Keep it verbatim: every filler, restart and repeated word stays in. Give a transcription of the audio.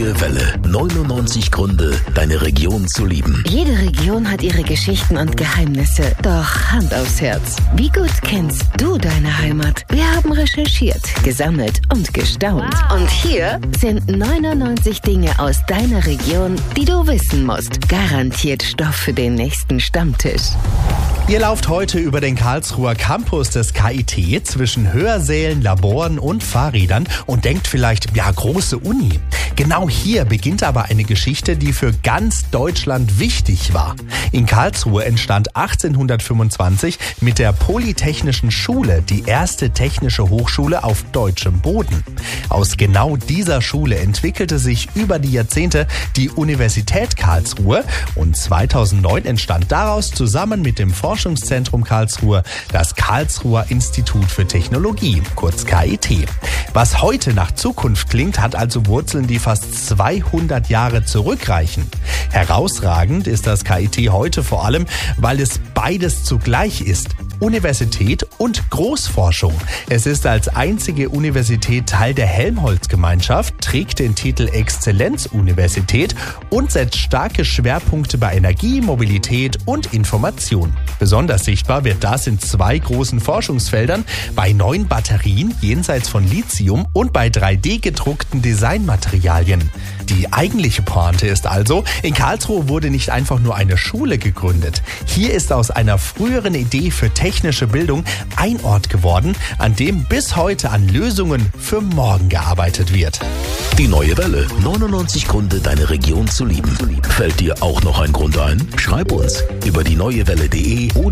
Neue Welle. neunundneunzig Gründe, deine Region zu lieben. Jede Region hat ihre Geschichten und Geheimnisse. Doch Hand aufs Herz. Wie gut kennst du deine Heimat? Wir haben recherchiert, gesammelt und gestaunt. Wow. Und hier sind neunundneunzig Dinge aus deiner Region, die du wissen musst. Garantiert Stoff für den nächsten Stammtisch. Ihr lauft heute über den Karlsruher Campus des K I T zwischen Hörsälen, Laboren und Fahrrädern und denkt vielleicht, ja, große Uni. Genau hier beginnt aber eine Geschichte, die für ganz Deutschland wichtig war. In Karlsruhe entstand achtzehnhundertfünfundzwanzig mit der Polytechnischen Schule die erste technische Hochschule auf deutschem Boden. Aus genau dieser Schule entwickelte sich über die Jahrzehnte die Universität Karlsruhe und zweitausendneun entstand daraus zusammen mit dem Forschungszentrum Karlsruhe das Karlsruher Institut für Technologie, kurz K I T. Was heute nach Zukunft klingt, hat also Wurzeln, die fast zweihundert Jahre zurückreichen. Herausragend ist das K I T heute vor allem, weil es beides zugleich ist. Universität und Großforschung. Es ist als einzige Universität Teil der Helmholtz-Gemeinschaft, trägt den Titel Exzellenzuniversität und setzt starke Schwerpunkte bei Energie, Mobilität und Information. Besonders sichtbar wird das in zwei großen Forschungsfeldern, bei neuen Batterien jenseits von Lithium und bei drei D gedruckten Designmaterialien. Die eigentliche Pointe ist also, in Karlsruhe wurde nicht einfach nur eine Schule gegründet. Hier ist aus einer früheren Idee für technische Bildung ein Ort geworden, an dem bis heute an Lösungen für morgen gearbeitet wird. Die Neue Welle. neunundneunzig Gründe, deine Region zu lieben. Fällt dir auch noch ein Grund ein? Schreib uns über die neuewelle punkt de oder